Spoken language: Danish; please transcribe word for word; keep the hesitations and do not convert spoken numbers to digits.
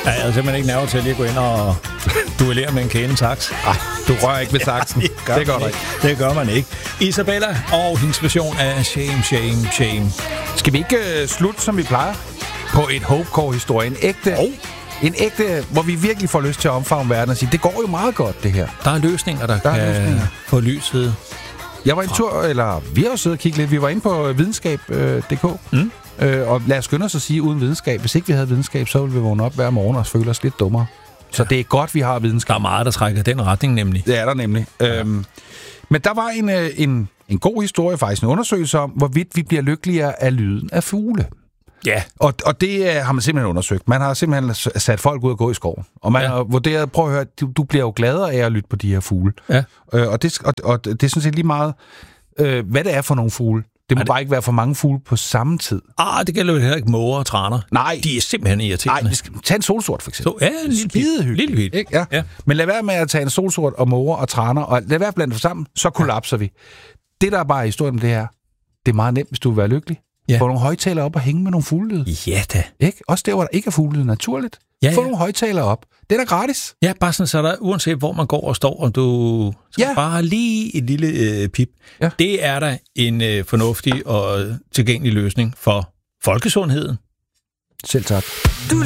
Ja, jeg er simpelthen ikke nerver til at lige gå ind og duellere med en kæne saks. Nej, du rører ikke ved saksen. det gør, det gør du ikke. Det gør man ikke. Isabella og hendes version af Shame, Shame, Shame. Skal vi ikke uh, slutte, som vi plejer? På et Hopecore-historie. En ægte... Oh. En ægte, hvor vi virkelig får lyst til at omfavne verden og sige, det går jo meget godt, det her. Der er løsninger, der, der kan løsninger. få lyset. Jeg var en tur, eller vi har jo siddet og kigget lidt, vi var inde på videnskab punktum d k, Mm. øh, og lad os skynde os at sige, uden videnskab, hvis ikke vi havde videnskab, så ville vi vågne op hver morgen og føle os lidt dummere. Så ja. Det er godt, vi har videnskab. Der er meget, der trækker den retning, nemlig. Det er der nemlig. Ja. Øhm, men der var en, en, en god historie, faktisk en undersøgelse om, hvorvidt vi bliver lykkeligere af lyden af fugle. Ja. Og, og det har man simpelthen undersøgt. Man har simpelthen sat folk ud og gå i skoven. Og man ja. har vurderet, prøv at høre, du, du bliver jo gladere af at lytte på de her fugle. Ja. Øh, og, det, og, og det er sådan set lige meget, øh, hvad det er for nogle fugle. Det må det... bare ikke være for mange fugle på samme tid. Ah, det gælder jo heller ikke måger og traner. Nej. De er simpelthen irriterende. Nej, vi skal tage en solsort, for eksempel. Så, ja, en lille pige. Lille pige. Ja. Ja. Men lad være med at tage en solsort og måger og traner, og lad være blandt dem sammen, så kollapser ja. vi. Det, der er bare historien om det her, det er meget nemt, hvis du vil være lykkelig. Ja. Få nogle højtalere op og hænge med nogle fuglelyd. Ja da. Ikke? Også der, hvor der ikke er fuglelyd naturligt. Ja, Få ja. nogle højtalere op. Det er da gratis. Ja, bare sådan, så der, uanset hvor man går og står, og du skal ja. bare lige et lille øh, pip. Ja. Det er da en øh, fornuftig og tilgængelig løsning for folkesundheden. Selv tak.